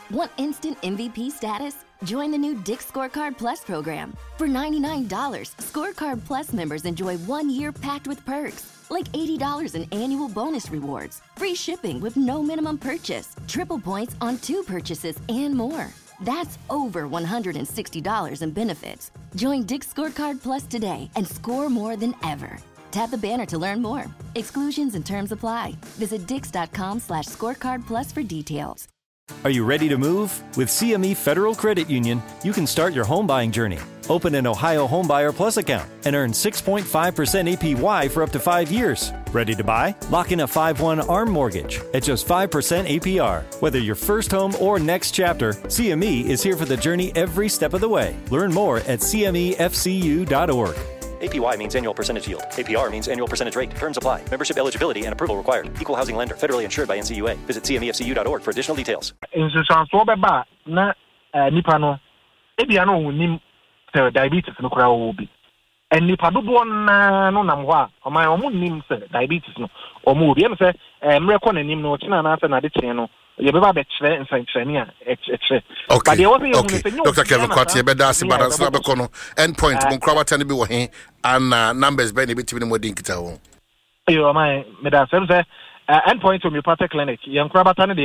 Want instant MVP status? Join the new Dick's Scorecard Plus program. For $99, Scorecard Plus members enjoy 1 year packed with perks, like $80 in annual bonus rewards, free shipping with no minimum purchase, triple points on 2 purchases, and more. That's over $160 in benefits. Join Dick's Scorecard Plus today and score more than ever. Tap the banner to learn more. Exclusions and terms apply. Visit dix.com/scorecard plus for details. Are you ready to move? With CME Federal Credit Union, you can start your home buying journey. Open an Ohio Homebuyer Plus account and earn 6.5% APY for up to 5 years. Ready to buy? Lock in a 5/1 ARM mortgage at just 5% APR. Whether your first home or next chapter, CME is here for the journey every step of the way. Learn more at cmefcu.org. APY means annual percentage yield. APR means annual percentage rate. Terms apply. Membership eligibility and approval required. Equal housing lender. Federally insured by NCUA. Visit cmefcu.org for additional details. In the transfer beba na nipano ebia no nim diabetes no kura obi. And nipa dobo na no nam ho a omo nim diabetes no omo obi em say mreko na nim no china na say na de chen no ye beba be chere nsanchani a eche. Okay. Dr. Kevin Kwati beda asibada na be kono endpoint mon krawata ne bi wo he and numbers be ne bitimi ne modin kita wo. Yo my me da say endpoint homeopathic clinic ye krawata ne